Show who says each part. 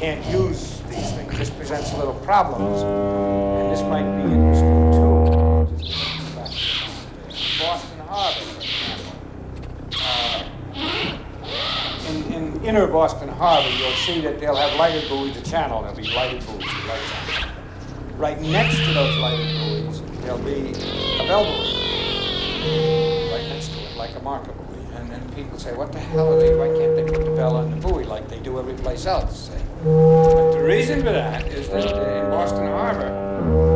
Speaker 1: can't use these things. This presents little problems, and this might be interesting too. Boston Harbor, for example. In inner Boston Harbor, you'll see that they'll have lighted buoys, the channel, there'll be lighted buoys, the lights on. Right next to those lighted buoys, there'll be a bell buoy. Right next to it, like a marker buoy. And then people say, what the hell are they, why can't they put the bell on the buoy like they do every place else? Say. But the reason for that is that in Boston Harbor,